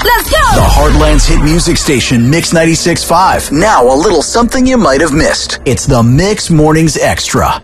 Let's go! The Heartland's hit music station, Mix 96.5. Now a little something you might have missed. It's the Mix Mornings Extra.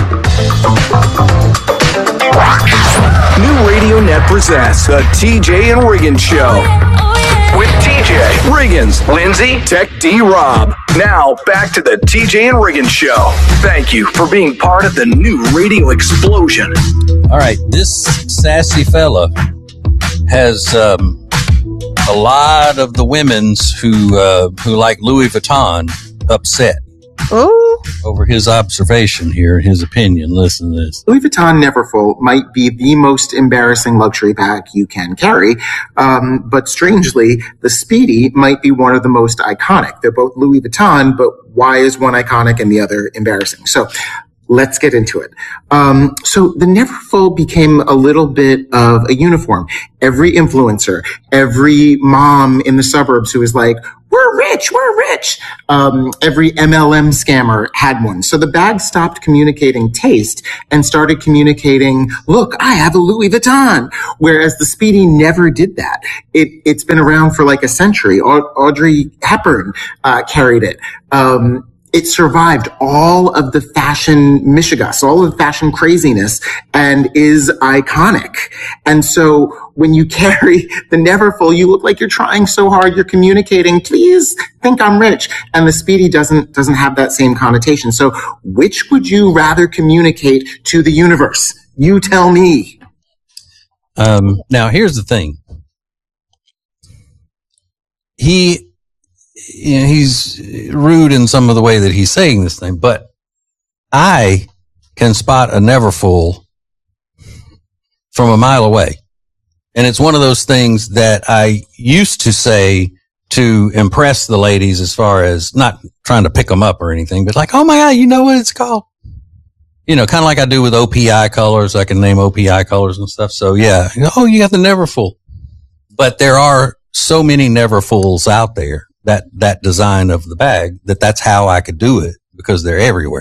New Radio Net presents the TJ and Riggins Show. With TJ, Riggins, Lindsay, Tech D Rob. Now, back to the TJ and Riggins Show. Thank you for being part of the new radio explosion. All right, this sassy fella has a lot of the women's who like Louis Vuitton upset. Oh. Over his observation here, his opinion. Listen to this. Louis Vuitton Neverfull might be the most embarrassing luxury bag you can carry, but strangely, the Speedy might be one of the most iconic. They're both Louis Vuitton, but why is one iconic and the other embarrassing? So let's get into it. So the Neverfull became a little bit of a uniform. Every influencer, every mom in the suburbs who was like, we're rich. Every MLM scammer had one. So the bag stopped communicating taste and started communicating, look, I have a Louis Vuitton. Whereas the Speedy never did that. It's been around for like a century. Audrey Hepburn carried it. It survived all of the fashion mishigas, all of the fashion craziness, and is iconic. And so when you carry the Neverfull, you look like you're trying so hard, you're communicating, please think I'm rich. And the Speedy doesn't have that same connotation. So which would you rather communicate to the universe? You tell me. Now here's the thing. He's rude in some of the way that he's saying this thing, but I can spot a Neverfull from a mile away. And it's one of those things that I used to say to impress the ladies, as far as not trying to pick them up or anything, but like, oh my God, you know what it's called? You know, kind of like I do with OPI colors. I can name OPI colors and stuff. So yeah, oh, you got the Neverfull. But there are so many Neverfulls out there. That design of the bag, that's how I could do it, because they're everywhere.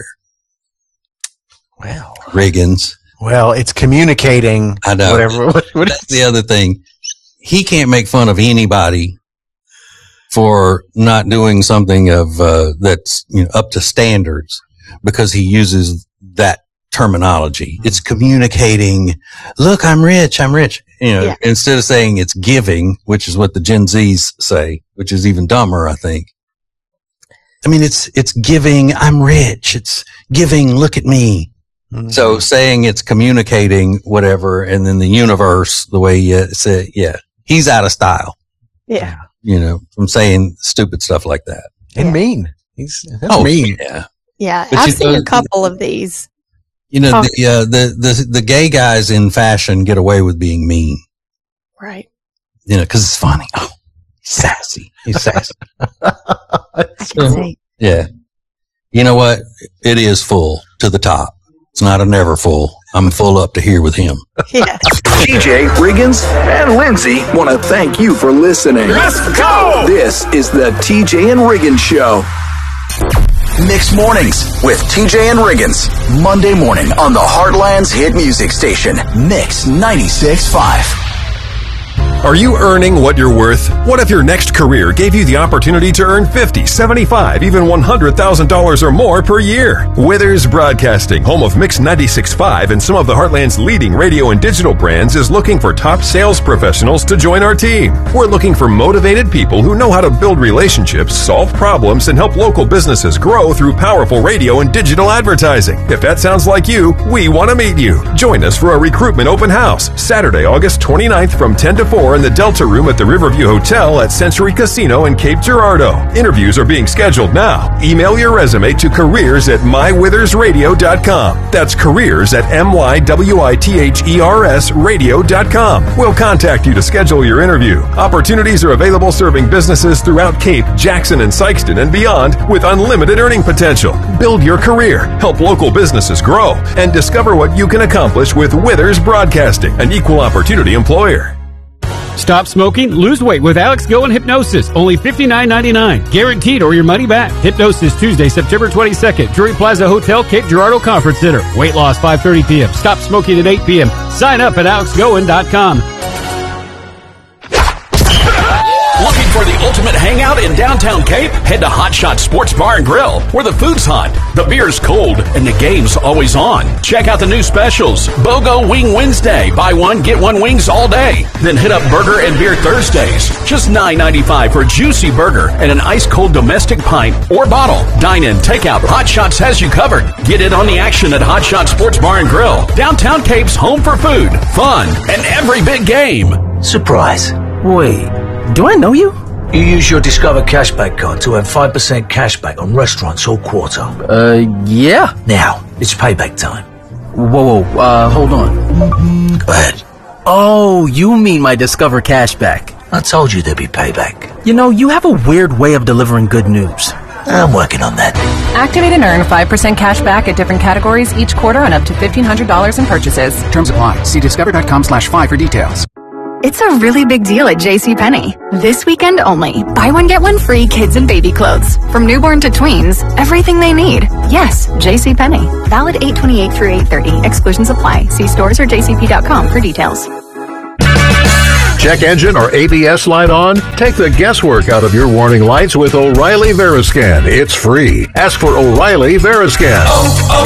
Well, Riggins. Well, it's communicating. I know. Whatever. That's the other thing. He can't make fun of anybody for not doing something of that's up to standards, because he uses that terminology. It's communicating. Look, I'm rich. Instead of saying it's giving, which is what the Gen Zs say, which is even dumber, I think. I mean, it's giving. I'm rich. It's giving. Look at me. Mm-hmm. So saying it's communicating whatever, and then the universe, the way you say, yeah, he's out of style. Yeah. From saying stupid stuff like that. And mean. He's mean. Yeah. Yeah. I've seen a couple of these. The gay guys in fashion get away with being mean. Right. Because it's funny. Oh, sassy. He's sassy. I can say. Yeah. You know what? It is full to the top. It's not a Neverfull. I'm full up to here with him. Yes. TJ, Riggins, and Lindsay want to thank you for listening. Let's go! This is the TJ and Riggins Show. Mixed Mornings with TJ and Riggins. Monday morning on the Heartland's hit music station, Mix 96.5. Are you earning what you're worth? What if your next career gave you the opportunity to earn $50, $75, even $100,000 or more per year? Withers Broadcasting, home of Mix 96.5 and some of the Heartland's leading radio and digital brands, is looking for top sales professionals to join our team. We're looking for motivated people who know how to build relationships, solve problems, and help local businesses grow through powerful radio and digital advertising. If that sounds like you, we want to meet you. Join us for a recruitment open house, Saturday, August 29th from 10 to 4 in the Delta Room at the Riverview Hotel at Century Casino in Cape Girardeau. Interviews are being scheduled now. Email your resume to careers@mywithersradio.com. That's careers@mywithersradio.com. We'll contact you to schedule your interview. Opportunities are available serving businesses throughout Cape, Jackson, and Sykeston and beyond, with unlimited earning potential. Build your career, help local businesses grow, and discover what you can accomplish with Withers Broadcasting, an equal opportunity employer. Stop smoking, lose weight with Alex Go and Hypnosis. Only $59.99. Guaranteed or your money back. Hypnosis Tuesday, September 22nd. Drury Plaza Hotel, Cape Girardeau Conference Center. Weight loss 5:30 p.m. Stop smoking at 8 p.m. Sign up at alexgoen.com. For the ultimate hangout in downtown Cape, head to Hot Shot Sports Bar and Grill, where the food's hot, the beer's cold, and the game's always on. Check out the new specials. BOGO Wing Wednesday. Buy one, get one wings all day. Then hit up Burger and Beer Thursdays. Just $9.95 for a juicy burger and an ice-cold domestic pint or bottle. Dine in, take out. Hot Shots has you covered. Get in on the action at Hot Shot Sports Bar and Grill. Downtown Cape's home for food, fun, and every big game. Surprise. Wait, do I know you? You use your Discover Cashback card to earn 5% cashback on restaurants all quarter. Yeah. Now, it's payback time. Whoa, hold on. Go ahead. Oh, you mean my Discover Cashback. I told you there'd be payback. You know, you have a weird way of delivering good news. I'm working on that. Activate and earn 5% cash back at different categories each quarter on up to $1,500 in purchases. Terms apply. See discover.com/5 for details. It's a really big deal at JCPenney. This weekend only. Buy one, get one free kids and baby clothes. From newborn to tweens, everything they need. Yes, JCPenney. Valid 8/28 through 8/30. Exclusions apply. See stores or jcp.com for details. Check engine or ABS light on? Take the guesswork out of your warning lights with O'Reilly Veriscan. It's free. Ask for O'Reilly Veriscan.